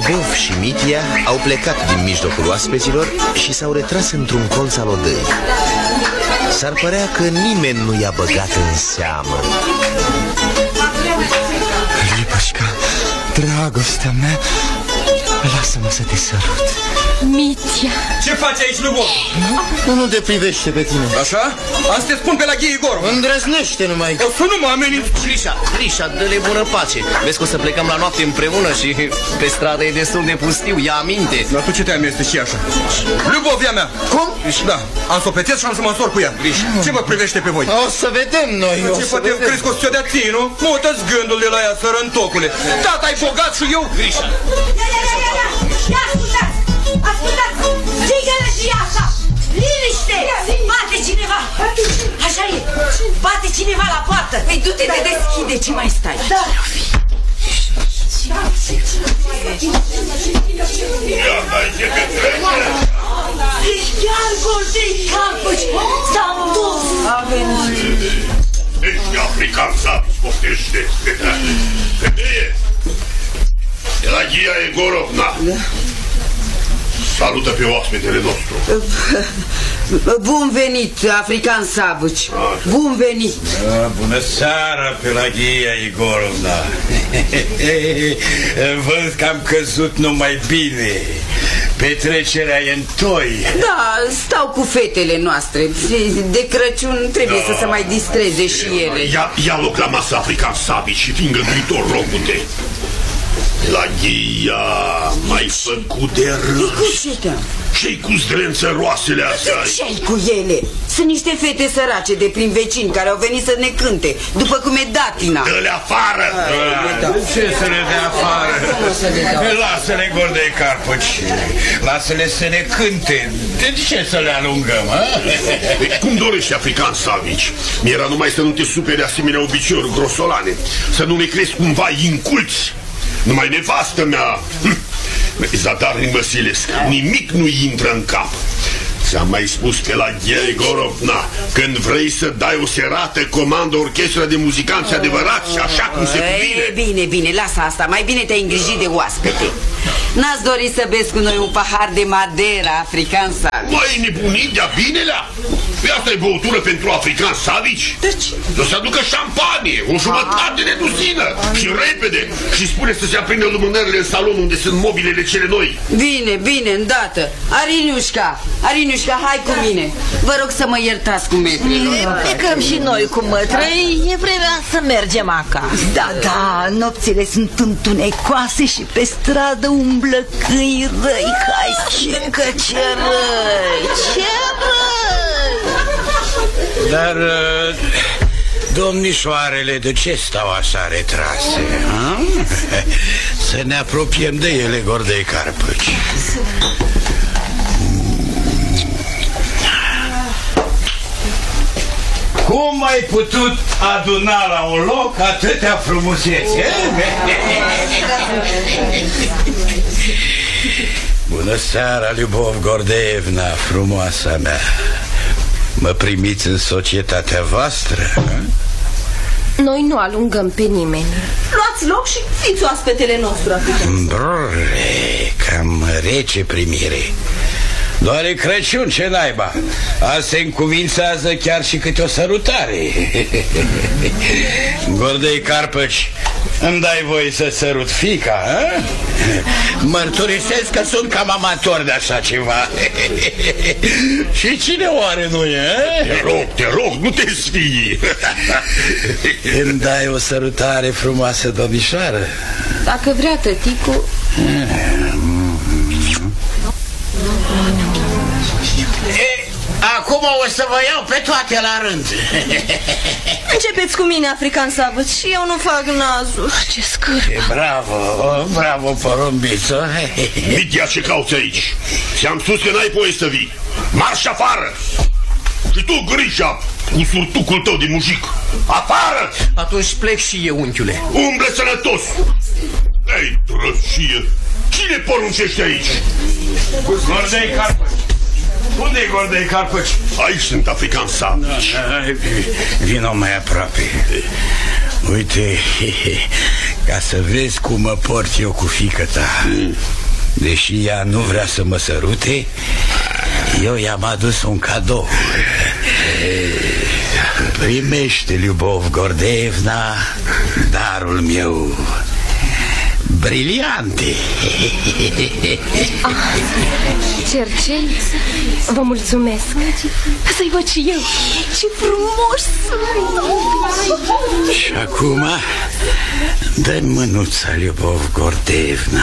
Lubov și Mitia au plecat din mijlocul oaspeților și s-au retras într-un colț al odăii. S-ar părea că nimeni nu i-a băgat în seamă. Lipușca, dragostea mea, lasă-mă să te sărut. Mitia. Ce faci aici, Lubov? Nu te privește pe tine. Așa? Asta te spun pe la Igorov. Îndrăznește numai. O să nu mă ameninți. Grisha, dă-le bună pace. Vezi că o să plecăm la noapte împreună și pe stradă e destul de pustiu, ia aminte. Dar tu ce te amesteci și așa? Lubovia mea. Cum? Da, am să o pețesc și am să mă însor cu ea. Ce vă privește pe voi? O să vedem noi. Ce poate crezi că o să ți-o dea ție, nu? Mută-ți gândul de la ea, sărăntocule. Tata e bogat și eu. Grisha. Ia ascultați! Ascultați! Țigă-le și așa! Liniște! Bate cineva! Așa e! Bate cineva la poartă! Păi du-te de deschide, ce mai stai? Da! Chiar Goldei Carpăci s-a dus! A venit. Ești african, sabi, poftește. Femeie! Pelagia Egorovna. Salută pe oaspetele nostru. Bun venit, African Savuci. Bun venit. Bună seara, Pelagia Igorovna. Văd că am căzut numai bine. Petrecerea e întoi. Da, stau cu fetele noastre. De Crăciun trebuie să se mai distreze și ele. Ia loc la masă, African Sabi, și fii îngăduitor, rog-te. Pelagia, m-ai făcut de râs. Ce-i cu zdrențăroasele astea? Ce-i cu ele? Sunt niște fete sărace de prin vecini care au venit să ne cânte, după cum e datina. Dă-le afară! Ce să le dea afară? Lasă-le, Goldei Carpăci. Lasă-le să ne cânte. De ce să le alungăm, a? Cum dorești, African Savici? Mi-era numai să nu te supere asemenea obiceiuri grosolane, să nu ne crezi cumva inculți. Numai nevastă mea, Zadarin Vasilescu, nimic nu intră în cap. Ți-am mai spus, Pelagia Igorovna, când vrei să dai o serată, comandă orchestra de muzicanți adevărați și așa cum se cuvine. Bine, lasă asta, mai bine te-ai îngrijit de oaspete. N-ați dorit să beți cu noi un pahar de Madeira, African Savici? Mai nebunit de-a binelea? Păi asta e băutură pentru African Savici? O să aducă șampanie, o jumătate de duzină și repede. Și spune să se aprindă lumânările în salon unde sunt mobilele cele noi. Bine, îndată. Ariniușca, hai cu mine. Vă rog să mă iertați cu metrilor. Plecăm și noi cu mătrăi, e vremea să mergem acasă. Da, nopțile sunt întunecoase și pe stradă umblă câini răi. Hai, Ce răi! Dar, domnișoarele, de ce stau așa retrase? A? Să ne apropiem de ele, Goldei Carpăci. Cum ai putut aduna la un loc atâtea frumusețe? Bună seara, Lubov Gordeevna, frumoasa mea. Mă primiți în societatea voastră? Noi nu alungăm pe nimeni. Luați loc și fiți oaspetele nostru. Brrre, cam rece primire. Doar e Crăciun, ce naiba. Azi se încuvințează chiar și câte o sărutare. Goldei Carpăci, îmi dai voie să sărut fiica, a? Mărturisesc că sunt cam amator de așa ceva. Și cine oare nu e? Te rog, nu te sfii. Îmi dai o sărutare frumoasă, domnișoară? Dacă vrea tăticu. Acum o să vă iau pe toate la rând. Începeți cu mine, African Savici, și eu nu fac nazul. ce scârbă. Bravo, porumbiță. Mitia, ce cauți aici? Ți-am spus că n-ai voie să vii. Marș afară! Și tu, Grisha, cu surtucul tău de mujic, afară! Atunci plec și eu, unchiule. Umble sănătos! Ei, drășie! Cine poruncește aici? Goldei Carpăci. Unde-i Goldei Carpăci? Aici sunt, African Savici. Vino mai aproape. Uite, ca să vezi cum mă port eu cu fiică-ta. Deși ea nu vrea să mă sărute, eu i-am adus un cadou. Primește, Lyubov Gordeevna, darul meu. Briliante. Cercei, vă mulțumesc. Să-i văd și eu. Ce frumoși sunt. Și acum dă-mi mânuța, Lyubov Gordeevna.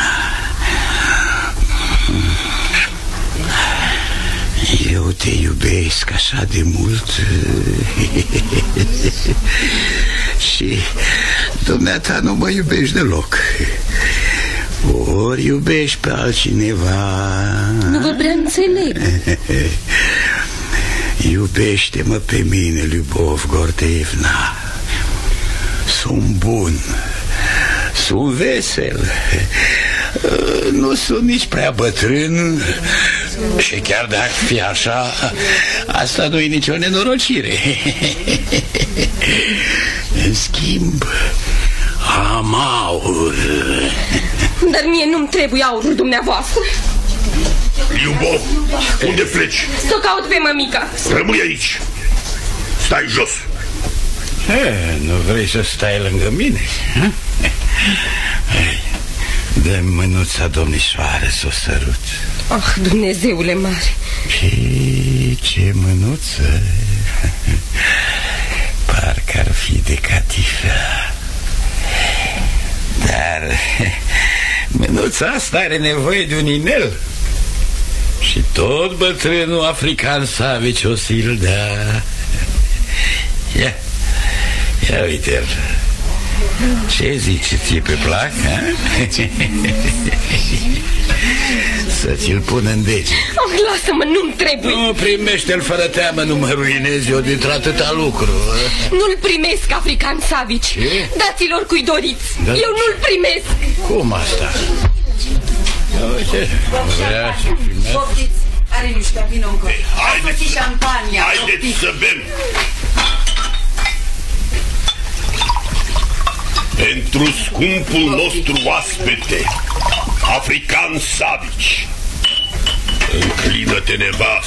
Eu te iubesc așa de mult. Și dumneata nu mă iubești deloc. Ori iubești pe altcineva. Nu vă prea înțeleg. Iubește-mă pe mine, Lyubov Gordeevna. Sunt bun, sunt vesel, nu sunt nici prea bătrân. Și chiar dacă fi așa, asta nu e nicio nenorocire. În schimb, am aur. Dar mie nu-mi trebuie aurul dumneavoastră. Lyubov, unde pleci? Să o caut pe mămica. Rămâi aici. Stai jos. Nu vrei să stai lângă mine? Dă-mi mânuța, domnișoară, să o sărut. Ah, Dumnezeule mare. Ce mânuță. Parcă ar fi de catifea. Dar mânuța asta are nevoie de un inel. Și tot bătrânul african Savici o să-l dea. Ia uite-l. Ce zici, ție pe plac? Să ți-l pun în dege. Oh, lasă-mă, nu-mi trebuie. Nu, primește-l fără teamă, nu mă ruinez eu dintr-atâta lucru. Nu-l primesc, african Savici. Dați-lor cui doriți. Eu nu-l primesc. Cum asta? Uite, vrea să primesc. Poftiți, are niște vină încă. Haideți, și șampania. haideți să bem. Pentru scumpul nostru oaspete, african Savici, înclină-te, nevastă.